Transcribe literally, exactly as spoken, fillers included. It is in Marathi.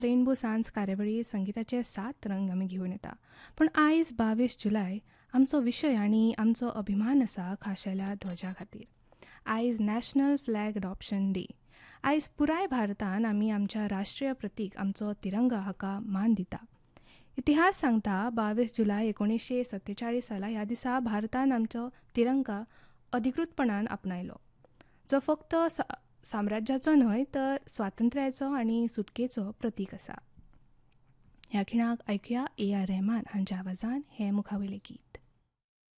रेनबो सांज कार्यावळी संगीताचे सात रंग आमी घेवन येता. पूण आयज बावीस जुलय आमचो विशय आनी आमचो अभिमान आसा खाशेल्या ध्वजा खातीर. आयज नॅशनल फ्लॅग अडॉप्शन डे. आयज पुराय भारतान आमी आमच्या राष्ट्रीय प्रतीक आमचो तिरंगा हाका मान दिता. इतिहास सांगता बावीस जुलय एकोणीसशे सत्तेचाळीस साला ह्या दिसा भारतान आमचो तिरंगा अधिकृतपणान आपणायलो, जो फक्त साम्राज्याचो न्हय तर स्वातंत्र्याचो आनी सुटकेचो प्रतीक आसा. ह्या खिणाक ऐकुया ए आर रहमान हांच्या आवाजान हे मुखावेले गीत.